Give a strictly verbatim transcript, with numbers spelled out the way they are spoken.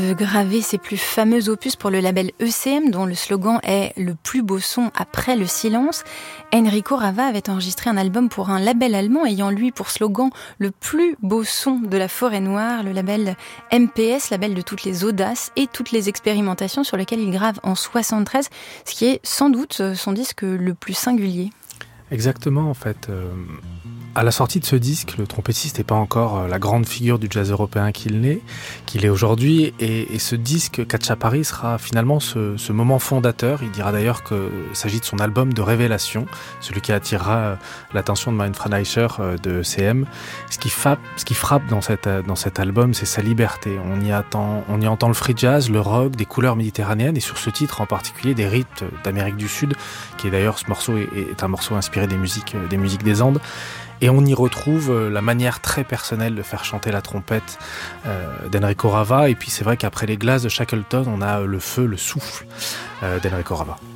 graver ses plus fameux opus pour le label E C M, dont le slogan est « Le plus beau son après le silence », Enrico Rava avait enregistré un album pour un label allemand ayant lui pour slogan « Le plus beau son de la forêt noire », le label M P S, label de toutes les audaces et toutes les expérimentations, sur lequel il grave en soixante-treize, ce qui est sans doute son disque le plus singulier. Exactement, en fait. Euh, à la sortie de ce disque, le trompettiste n'est pas encore la grande figure du jazz européen qu'il n'est, qu'il est aujourd'hui. Et, et ce disque, Cacciapari, sera finalement ce, ce moment fondateur. Il dira d'ailleurs qu'il s'agit de son album de révélation, celui qui attirera l'attention de Manfred Eicher de E C M. Ce qui, fa- ce qui frappe dans, cette, dans cet album, c'est sa liberté. On y, attend, on y entend le free jazz, le rock, des couleurs méditerranéennes, et sur ce titre en particulier, des rythmes d'Amérique du Sud, qui est d'ailleurs, ce morceau est, est un morceau inspiré des musiques, des musiques des Andes. Et on y retrouve la manière très personnelle de faire chanter la trompette euh, d'Enrico Rava. Et puis c'est vrai qu'après les glaces de Shackleton, on a le feu, le souffle euh, d'Enrico Rava.